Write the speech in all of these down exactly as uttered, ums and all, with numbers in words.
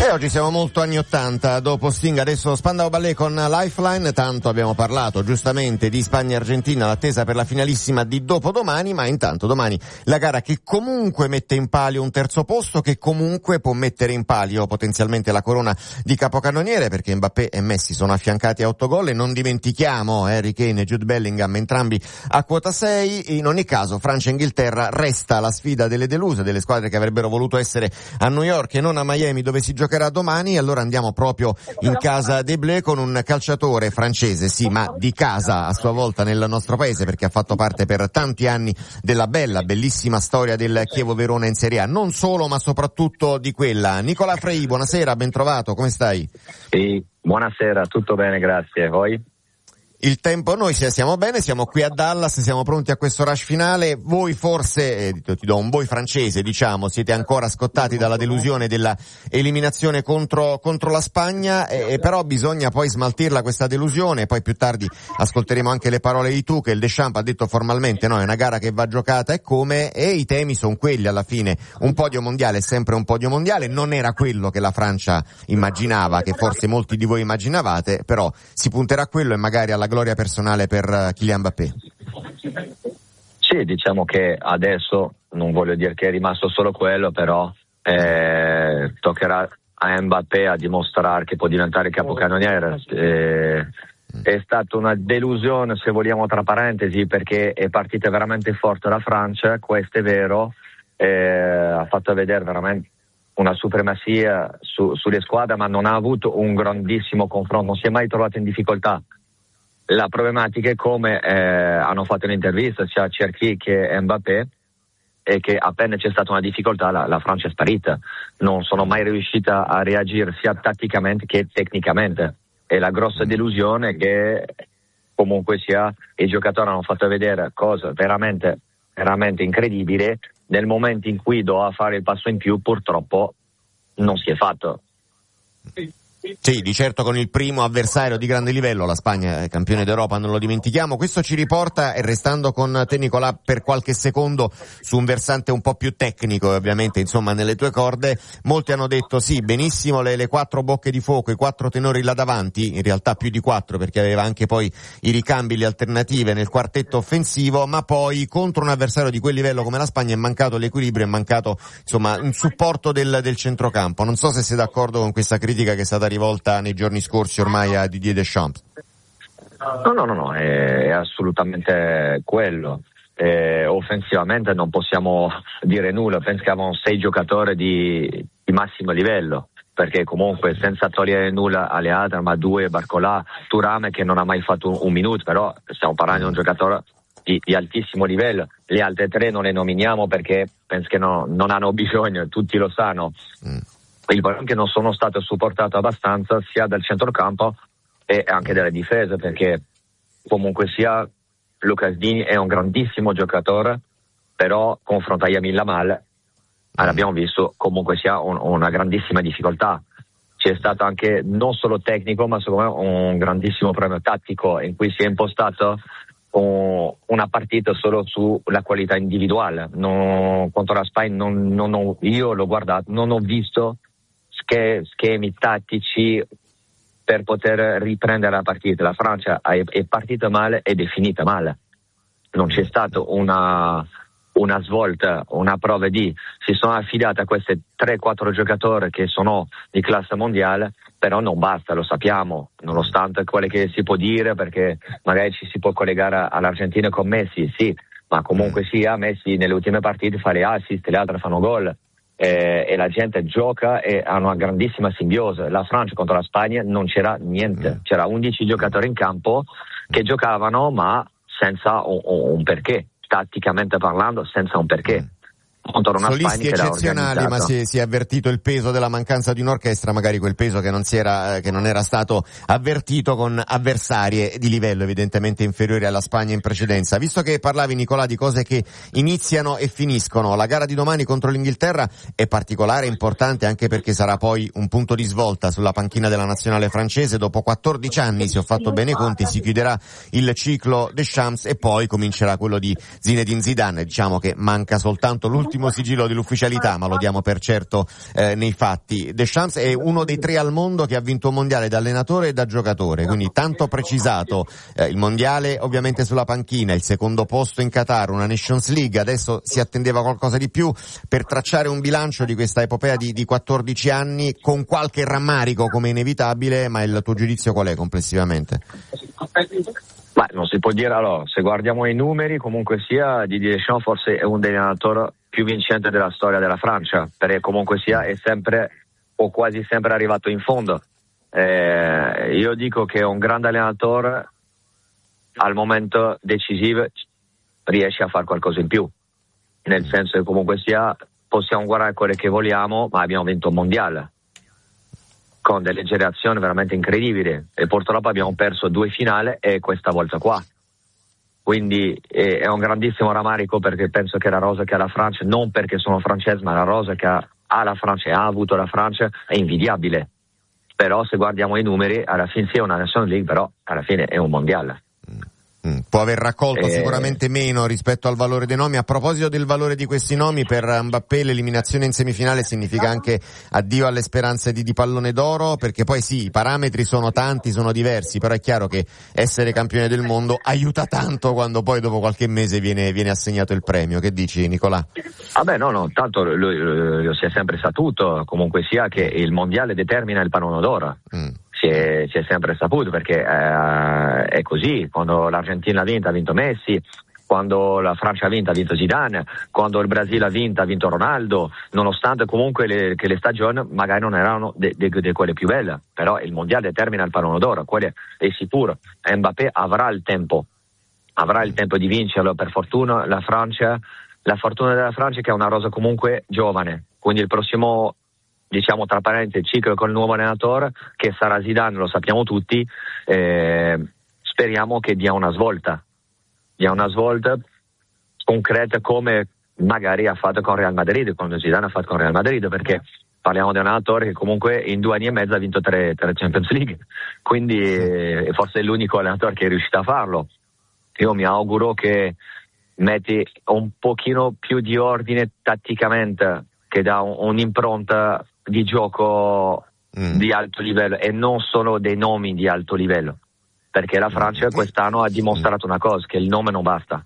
E oggi siamo molto anni ottanta, dopo Sting adesso Spandau Ballet con Lifeline. Tanto abbiamo parlato giustamente di Spagna e Argentina, l'attesa per la finalissima di dopodomani, ma intanto domani la gara che comunque mette in palio un terzo posto, che comunque può mettere in palio potenzialmente la corona di capocannoniere, perché Mbappé e Messi sono affiancati a otto gol e non dimentichiamo Harry Kane e Jude Bellingham entrambi a quota sei. In ogni caso Francia e Inghilterra resta la sfida delle deluse, delle squadre che avrebbero voluto essere a New York e non a Miami, dove si giocherà domani. Allora andiamo proprio in casa dei Bleus con un calciatore francese, sì, ma di casa a sua volta nel nostro paese, perché ha fatto parte per tanti anni della bella, bellissima storia del Chievo Verona in Serie A, non solo ma soprattutto di quella. Nicola Frei, buonasera, ben trovato, come stai? Sì, buonasera, tutto bene, grazie. Voi? Il tempo, noi siamo bene, siamo qui a Dallas, siamo pronti a questo rush finale. Voi forse, eh, ti do un voi francese, diciamo, siete ancora scottati dalla delusione della eliminazione contro contro la Spagna, eh, però bisogna poi smaltirla questa delusione. Poi più tardi ascolteremo anche le parole di Tuchel. Deschamps ha detto formalmente no, è una gara che va giocata e come, e i temi sono quelli alla fine. Un podio mondiale è sempre un podio mondiale, non era quello che la Francia immaginava, che forse molti di voi immaginavate, però si punterà a quello e magari alla gloria personale per Kylian Mbappé. Sì, diciamo che adesso non voglio dire che è rimasto solo quello, però eh, toccherà a Mbappé a dimostrare che può diventare capocannoniere. Eh, è stata una delusione, se vogliamo, tra parentesi, perché è partita veramente forte la Francia, questo è vero, eh, ha fatto vedere veramente una supremazia su, sulle squadre, ma non ha avuto un grandissimo confronto, non si è mai trovato in difficoltà. La problematica è come eh, hanno fatto un'intervista sia Cherki che Mbappé, e che appena c'è stata una difficoltà la, la Francia è sparita, non sono mai riuscita a reagire sia tatticamente che tecnicamente. E la grossa delusione che comunque sia i giocatori hanno fatto vedere cose veramente veramente incredibili, nel momento in cui doveva fare il passo in più purtroppo non si è fatto. Sì, di certo con il primo avversario di grande livello, la Spagna è campione d'Europa, non lo dimentichiamo. Questo ci riporta, e restando con te Nicolà per qualche secondo, su un versante un po' più tecnico, ovviamente insomma nelle tue corde. Molti hanno detto sì, benissimo le, le quattro bocche di fuoco, i quattro tenori là davanti, in realtà più di quattro perché aveva anche poi i ricambi, le alternative nel quartetto offensivo, ma poi contro un avversario di quel livello come la Spagna è mancato l'equilibrio, è mancato insomma un supporto del, del centrocampo. Non so se sei d'accordo con questa critica che è stata rivolta nei giorni scorsi ormai a Didier Deschamps. No, no, no, no, è, è assolutamente quello. Eh, offensivamente non possiamo dire nulla, penso che avevano sei giocatori di, di massimo livello, perché comunque senza togliere nulla alle altre, ma due, Barcola, Thuram che non ha mai fatto un, un minuto, però stiamo parlando di un giocatore di, di altissimo livello. Le altre tre non le nominiamo perché penso che no, non hanno bisogno, tutti lo sanno. Mm. Il problema è che non sono stato supportato abbastanza sia dal centrocampo e anche dalle difese, perché comunque sia Lucas Digne è un grandissimo giocatore, però confronto a Yamin Lamal abbiamo visto comunque sia un, una grandissima difficoltà. C'è stato anche non solo tecnico, ma secondo me un grandissimo problema tattico in cui si è impostato un, una partita solo sulla qualità individuale. Non, contro la Spagna non, non ho, io l'ho guardato, non ho visto schemi tattici per poter riprendere la partita. La Francia è, è partita male ed è finita male, non c'è stata una, una svolta, una prova di si sono affidati a questi tre quattro giocatori che sono di classe mondiale, però non basta, lo sappiamo, nonostante quello che si può dire, perché magari ci si può collegare all'Argentina con Messi, sì, ma comunque sia Messi nelle ultime partite fa le assist, le altre fanno gol. Eh, e la gente gioca e ha una grandissima simbiosi. La Francia contro la Spagna non c'era niente, c'era undici giocatori in campo che giocavano ma senza un, un perché, tatticamente parlando senza un perché. Contro una Solisti Spagna eccezionali, ma si, si è avvertito il peso della mancanza di un'orchestra, magari quel peso che non si era, che non era stato avvertito con avversarie di livello evidentemente inferiori alla Spagna in precedenza. Visto che parlavi, Nicolà, di cose che iniziano e finiscono, la gara di domani contro l'Inghilterra è particolare e importante anche perché sarà poi un punto di svolta sulla panchina della nazionale francese. Dopo quattordici anni, se ho fatto bene i conti, si chiuderà il ciclo Deschamps e poi comincerà quello di Zinedine Zidane. Diciamo che manca soltanto l'ultimo l'ultimo sigillo dell'ufficialità, ma lo diamo per certo eh, nei fatti. Deschamps è uno dei tre al mondo che ha vinto un mondiale da allenatore e da giocatore, quindi tanto precisato, eh, il mondiale ovviamente sulla panchina, il secondo posto in Qatar, una Nations League, adesso si attendeva qualcosa di più per tracciare un bilancio di questa epopea di, di quattordici anni con qualche rammarico come inevitabile, ma il tuo giudizio qual è complessivamente? Ma non si può dire, allora, se guardiamo i numeri, comunque sia, Didier Deschamps forse è uno degli allenatori più vincenti della storia della Francia, perché comunque sia è sempre o quasi sempre arrivato in fondo. Eh, io dico che un grande allenatore al momento decisivo riesce a fare qualcosa in più, nel senso che comunque sia possiamo guardare quello che vogliamo, ma abbiamo vinto un mondiale con delle generazioni veramente incredibili e purtroppo abbiamo perso due finali e questa volta qua, quindi è un grandissimo rammarico, perché penso che la rosa che ha la Francia, non perché sono francese, ma la rosa che ha, ha la Francia e ha avuto la Francia è invidiabile. Però se guardiamo i numeri, alla fine sì è una Nations League, però alla fine è un mondiale. Mm, può aver raccolto eh... sicuramente meno rispetto al valore dei nomi. A proposito del valore di questi nomi, per Mbappé l'eliminazione in semifinale significa anche addio alle speranze di, di pallone d'oro, perché poi sì, i parametri sono tanti, sono diversi, però è chiaro che essere campione del mondo aiuta tanto quando poi dopo qualche mese viene, viene assegnato il premio. Che dici, Nicolà? Vabbè, no, no, tanto lo, lo, lo si è sempre saputo, comunque sia, che il mondiale determina il pallone d'oro. Mm. Si è, si è sempre saputo, perché eh, è così. Quando l'Argentina ha vinto ha vinto Messi, quando la Francia ha vinto ha vinto Zidane, quando il Brasile ha vinto ha vinto Ronaldo, nonostante comunque le, che le stagioni magari non erano di de, de quelle più belle, però il mondiale determina il pallone d'oro, quello è sicuro. Mbappé avrà il tempo avrà il tempo di vincerlo. Per fortuna la Francia la fortuna della Francia è che è una rosa comunque giovane, quindi il prossimo, diciamo tra parentesi, ciclo con il nuovo allenatore, che sarà Zidane, lo sappiamo tutti, eh, speriamo che dia una svolta, dia una svolta concreta, come magari ha fatto con Real Madrid, quando Zidane ha fatto con Real Madrid, perché parliamo di un allenatore che comunque in due anni e mezzo ha vinto tre, tre Champions League, quindi eh, forse è l'unico allenatore che è riuscito a farlo. Io mi auguro che metti un pochino più di ordine tatticamente, che dà un, un'impronta di gioco mm. di alto livello e non solo dei nomi di alto livello, perché la Francia quest'anno ha dimostrato una cosa, che il nome non basta.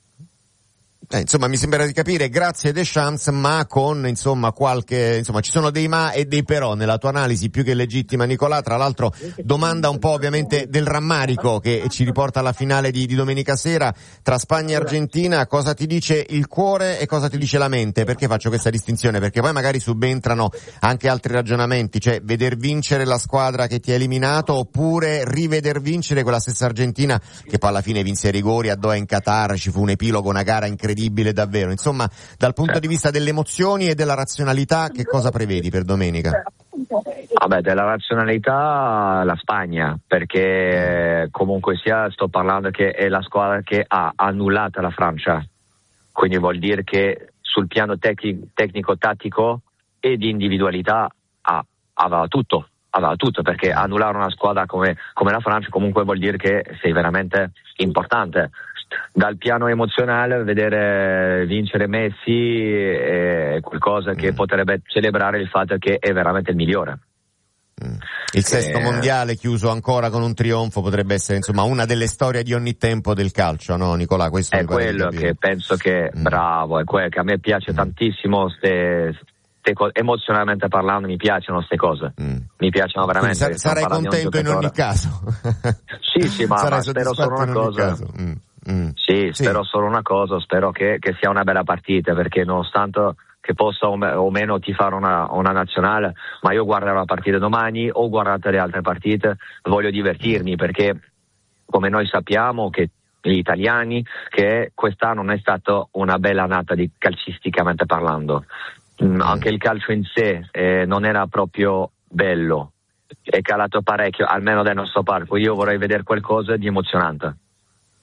Eh, insomma, mi sembra di capire, grazie Deschamps, ma con, insomma, qualche, insomma, ci sono dei ma e dei però nella tua analisi più che legittima, Nicolà. Tra l'altro, domanda un po' ovviamente del rammarico che ci riporta alla finale di, di domenica sera tra Spagna e Argentina. Cosa ti dice il cuore e cosa ti dice la mente? Perché faccio questa distinzione? Perché poi magari subentrano anche altri ragionamenti, cioè veder vincere la squadra che ti ha eliminato, oppure riveder vincere quella stessa Argentina che poi alla fine vinse i rigori a Doha in Qatar, ci fu un epilogo, una gara incredibile davvero. Insomma, dal punto di vista delle emozioni e della razionalità, che cosa prevedi per domenica? Vabbè, della razionalità la Spagna, perché comunque sia, sto parlando che è la squadra che ha annullato la Francia, quindi vuol dire che sul piano tec- tecnico-tattico e di individualità ha, aveva tutto, aveva tutto, perché annullare una squadra come, come la Francia comunque vuol dire che sei veramente importante. Dal piano emozionale, vedere vincere Messi è qualcosa che mm. potrebbe celebrare il fatto che è veramente il migliore. Mm. Il sesto eh, mondiale chiuso ancora con un trionfo potrebbe essere, insomma, una delle storie di ogni tempo del calcio, no, Nicolà? Questo è quello che penso che mm. bravo, è quello che a me piace mm. tantissimo, ste, ste co- emozionalmente parlando mi piacciono queste cose, mm. mi piacciono veramente. Sar- sarai contento in ogni caso. Sì, sì, ma, ma spero solo una cosa. Mm. Mm. Sì, spero sì. solo una cosa, spero che, che sia una bella partita, perché nonostante che possa o, me, o meno tifare una, una nazionale, ma io guarderò la partita domani o guardate le altre partite, voglio divertirmi, perché come noi sappiamo che gli italiani, che quest'anno non è stata una bella annata di calcisticamente parlando, mm, anche il calcio in sé eh, non era proprio bello, è calato parecchio, almeno dal nostro parco. Io vorrei vedere qualcosa di emozionante.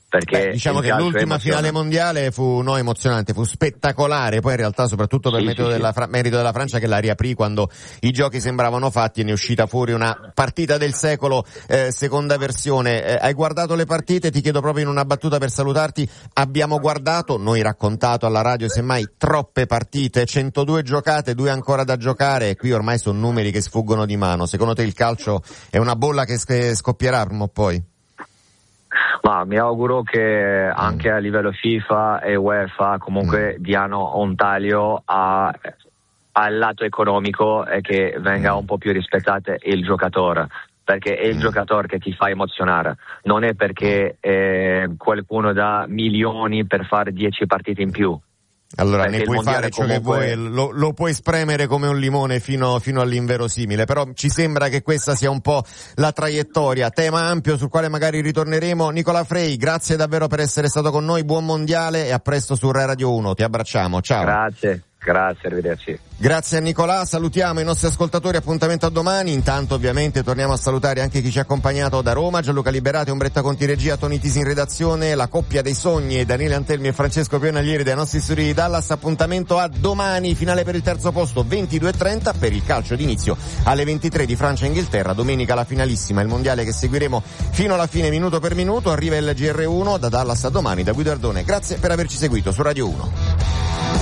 Perché Beh, diciamo che l'ultima finale mondiale fu no emozionante, fu spettacolare, poi in realtà soprattutto per sì, merito, sì, della, sì. merito della Francia che la riaprì quando i giochi sembravano fatti e ne è uscita fuori una partita del secolo, eh, seconda versione. Eh, hai guardato le partite? Ti chiedo proprio in una battuta per salutarti, abbiamo guardato, noi raccontato alla radio semmai, troppe partite, centodue giocate, due ancora da giocare, e qui ormai sono numeri che sfuggono di mano. Secondo te il calcio è una bolla che scoppierà prima o poi? Ma mi auguro che anche a livello FIFA e UEFA comunque mm. diano un taglio a, al lato economico e che venga un po' più rispettato il giocatore, perché è il mm. giocatore che ti fa emozionare, non è perché eh, qualcuno dà milioni per fare dieci partite in più. Allora perché ne puoi fare ciò comunque... che vuoi, lo, lo puoi spremere come un limone fino, fino all'inverosimile, però ci sembra che questa sia un po' la traiettoria, tema ampio sul quale magari ritorneremo. Nicola Frey, grazie davvero per essere stato con noi, buon mondiale e a presto su Rai Radio uno, ti abbracciamo, ciao. Grazie. Grazie, arrivederci. Grazie a Nicolà, salutiamo i nostri ascoltatori, appuntamento a domani. Intanto ovviamente torniamo a salutare anche chi ci ha accompagnato da Roma, Gianluca Liberati, Ombretta Conti regia, Toni Tisi in redazione, la coppia dei sogni, Daniele Antelmi e Francesco Pionaglieri dai nostri studi di Dallas. Appuntamento a domani, finale per il terzo posto ventidue e trenta, per il calcio d'inizio alle ventitré di Francia e Inghilterra, domenica la finalissima, il mondiale che seguiremo fino alla fine minuto per minuto. Arriva il G R uno, da Dallas a domani, da Guido Ardone. Grazie per averci seguito su Radio uno.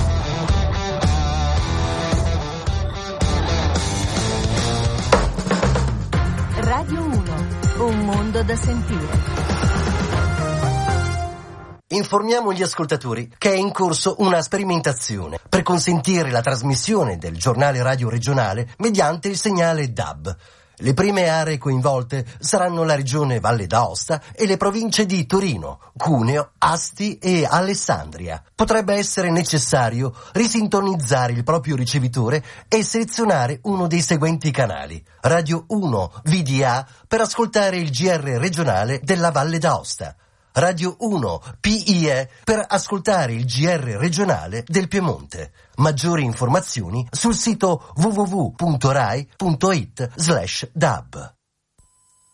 Radio uno, un mondo da sentire. Informiamo gli ascoltatori che è in corso una sperimentazione per consentire la trasmissione del giornale radio regionale mediante il segnale D A B. Le prime aree coinvolte saranno la regione Valle d'Aosta e le province di Torino, Cuneo, Asti e Alessandria. Potrebbe essere necessario risintonizzare il proprio ricevitore e selezionare uno dei seguenti canali: Radio uno V D A per ascoltare il G R regionale della Valle d'Aosta, Radio uno P I E per ascoltare il G R regionale del Piemonte. Maggiori informazioni sul sito w w w punto rai punto it slash D A B.